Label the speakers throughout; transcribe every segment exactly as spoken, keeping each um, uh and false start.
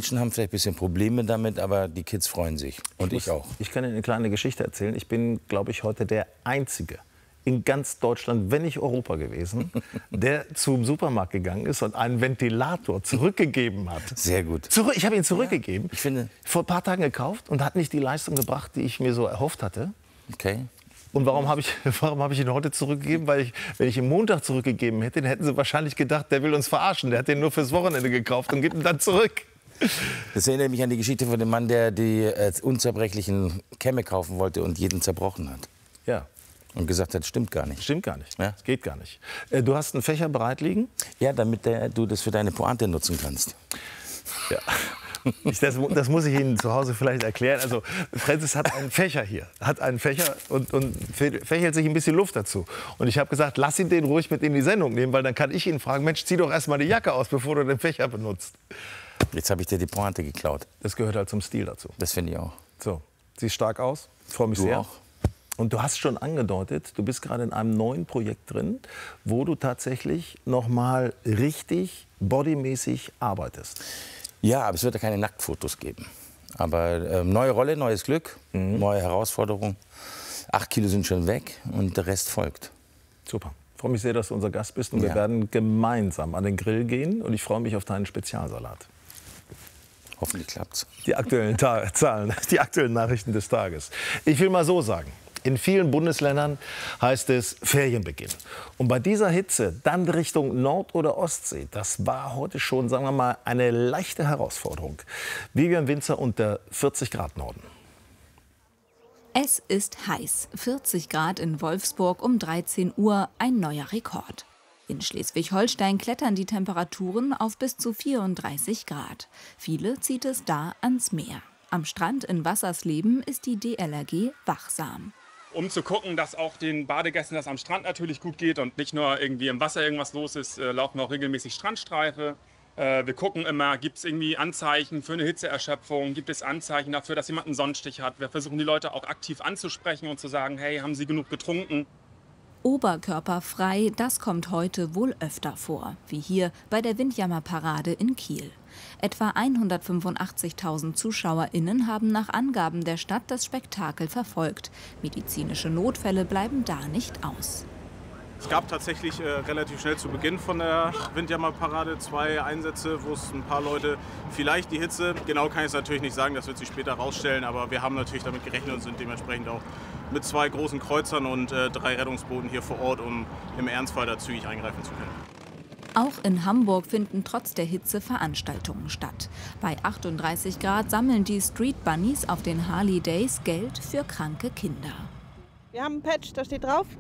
Speaker 1: Menschen haben vielleicht ein bisschen Probleme damit, aber die Kids freuen sich. Und ich,
Speaker 2: ich
Speaker 1: auch.
Speaker 2: Ich kann Ihnen eine kleine Geschichte erzählen. Ich bin, glaube ich, heute der Einzige in ganz Deutschland, wenn nicht Europa gewesen, der zum Supermarkt gegangen ist und einen Ventilator zurückgegeben hat.
Speaker 1: Sehr gut.
Speaker 2: Zurück, ich habe ihn zurückgegeben.
Speaker 1: Ja, ich finde...
Speaker 2: Vor ein paar Tagen gekauft und hat nicht die Leistung gebracht, die ich mir so erhofft hatte.
Speaker 1: Okay.
Speaker 2: Und warum habe ich, warum habe ich ihn heute zurückgegeben? Weil ich, wenn ich ihn Montag zurückgegeben hätte, dann hätten sie wahrscheinlich gedacht, der will uns verarschen. Der hat den nur fürs Wochenende gekauft und gibt ihn dann zurück.
Speaker 1: Das erinnert mich an die Geschichte von dem Mann, der die äh, unzerbrechlichen Kämme kaufen wollte und jeden zerbrochen hat.
Speaker 2: Ja.
Speaker 1: Und gesagt hat, stimmt gar nicht.
Speaker 2: Stimmt gar nicht.
Speaker 1: Ja?
Speaker 2: Das geht gar nicht. Äh, du hast einen Fächer bereit liegen?
Speaker 1: Ja, damit der, du das für deine Pointe nutzen kannst.
Speaker 2: Ja. Ich, das, das muss ich Ihnen zu Hause vielleicht erklären. Also Francis hat einen Fächer hier, hat einen Fächer und, und fächert sich ein bisschen Luft dazu. Und ich habe gesagt, lass ihn den ruhig mit in die Sendung nehmen, weil dann kann ich ihn fragen, Mensch, zieh doch erst mal die Jacke aus, bevor du den Fächer benutzt.
Speaker 1: Jetzt habe ich dir die Pointe geklaut.
Speaker 2: Das gehört halt zum Stil dazu.
Speaker 1: Das finde ich auch.
Speaker 2: So, siehst stark aus. Ich freue mich
Speaker 1: Du
Speaker 2: sehr.
Speaker 1: auch.
Speaker 2: Und du hast schon angedeutet, du bist gerade in einem neuen Projekt drin, wo du tatsächlich noch mal richtig bodymäßig arbeitest.
Speaker 1: Ja, aber es wird ja keine Nacktfotos geben. Aber ähm, neue Rolle, neues Glück, mhm. neue Herausforderung. Acht Kilo sind schon weg und der Rest folgt.
Speaker 2: Super. Ich freue mich sehr, dass du unser Gast bist und
Speaker 1: Ja.
Speaker 2: wir werden gemeinsam an den Grill gehen und ich freue mich auf deinen Spezialsalat.
Speaker 1: Hoffentlich klappt's.
Speaker 2: Die aktuellen Ta Zahlen, die aktuellen Nachrichten des Tages. Ich will mal so sagen. In vielen Bundesländern heißt es Ferienbeginn. Und bei dieser Hitze dann Richtung Nord- oder Ostsee, das war heute schon, sagen wir mal, eine leichte Herausforderung. Vivian Winzer und der vierzig Grad Norden.
Speaker 3: Es ist heiß. vierzig Grad in Wolfsburg um dreizehn Uhr, ein neuer Rekord. In Schleswig-Holstein klettern die Temperaturen auf bis zu vierunddreißig Grad. Viele zieht es da ans Meer. Am Strand in Wassersleben ist die D L R G wachsam.
Speaker 4: Um zu gucken, dass auch den Badegästen das am Strand natürlich gut geht und nicht nur irgendwie im Wasser irgendwas los ist, äh, laufen wir auch regelmäßig Strandstreife. Äh, wir gucken immer, gibt es irgendwie Anzeichen für eine Hitzeerschöpfung, gibt es Anzeichen dafür, dass jemand einen Sonnenstich hat. Wir versuchen die Leute auch aktiv anzusprechen und zu sagen, hey, haben Sie genug getrunken?
Speaker 3: Oberkörperfrei, das kommt heute wohl öfter vor, wie hier bei der Windjammerparade in Kiel. Etwa hundertfünfundachtzigtausend ZuschauerInnen haben nach Angaben der Stadt das Spektakel verfolgt. Medizinische Notfälle bleiben da nicht aus.
Speaker 5: Es gab tatsächlich äh, relativ schnell zu Beginn von der Windjammerparade zwei Einsätze, wo es ein paar Leute vielleicht die Hitze, genau kann ich es natürlich nicht sagen, das wird sich später rausstellen, aber wir haben natürlich damit gerechnet und sind dementsprechend auch mit zwei großen Kreuzern und äh, drei Rettungsbooten hier vor Ort, um im Ernstfall da zügig eingreifen zu können.
Speaker 3: Auch in Hamburg finden trotz der Hitze Veranstaltungen statt. Bei achtunddreißig Grad sammeln die Street Bunnies auf den Harley Days Geld für kranke Kinder.
Speaker 6: Wir haben ein Patch, da steht drauf,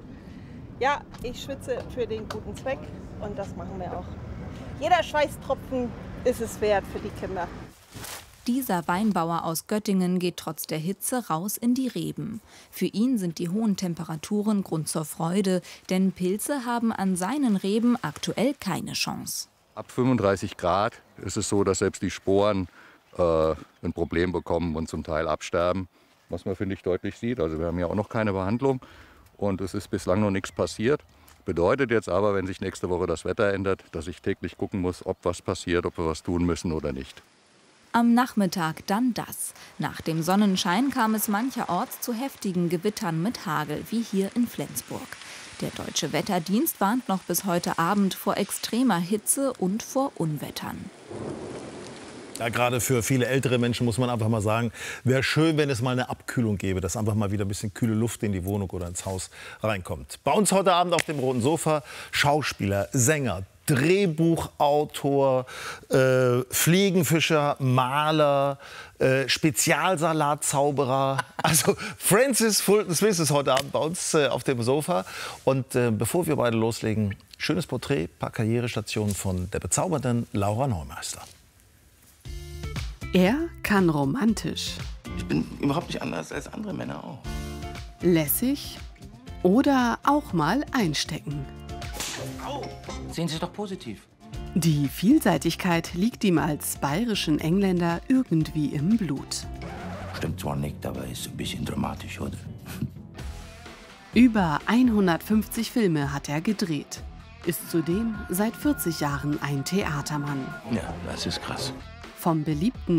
Speaker 6: ja, ich schwitze für den guten Zweck und das machen wir auch. Jeder Schweißtropfen ist es wert für die Kinder.
Speaker 3: Dieser Weinbauer aus Göttingen geht trotz der Hitze raus in die Reben. Für ihn sind die hohen Temperaturen Grund zur Freude, denn Pilze haben an seinen Reben aktuell keine Chance.
Speaker 7: Ab fünfunddreißig Grad ist es so, dass selbst die Sporen äh, ein Problem bekommen und zum Teil absterben. Was man, finde ich, deutlich sieht. Also wir haben ja auch noch keine Behandlung und es ist bislang noch nichts passiert. Bedeutet jetzt aber, wenn sich nächste Woche das Wetter ändert, dass ich täglich gucken muss, ob was passiert, ob wir was tun müssen oder nicht.
Speaker 3: Am Nachmittag dann das. Nach dem Sonnenschein kam es mancherorts zu heftigen Gewittern mit Hagel, wie hier in Flensburg. Der Deutsche Wetterdienst warnt noch bis heute Abend vor extremer Hitze und vor Unwettern.
Speaker 2: Ja, gerade für viele ältere Menschen muss man einfach mal sagen, wäre schön, wenn es mal eine Abkühlung gäbe, dass einfach mal wieder ein bisschen kühle Luft in die Wohnung oder ins Haus reinkommt. Bei uns heute Abend auf dem roten Sofa Schauspieler, Sänger, Drehbuchautor, äh, Fliegenfischer, Maler, äh, Spezialsalatzauberer. Also Francis Fulton Smith ist heute Abend bei uns äh, auf dem Sofa. Und äh, bevor wir beide loslegen, schönes Porträt, paar Karrierestationen von der bezaubernden Laura Neumeister.
Speaker 8: Er kann romantisch,
Speaker 1: Ich bin überhaupt nicht anders als andere Männer auch.
Speaker 8: lässig oder auch mal einstecken.
Speaker 1: Au! Sehen Sie es doch positiv.
Speaker 8: Die Vielseitigkeit liegt ihm als bayerischen Engländer irgendwie im Blut.
Speaker 1: Stimmt zwar nicht, aber ist ein bisschen dramatisch, oder?
Speaker 8: Über hundertfünfzig Filme hat er gedreht. Ist zudem seit vierzig Jahren ein Theatermann.
Speaker 1: Ja, das ist krass.
Speaker 8: Vom beliebten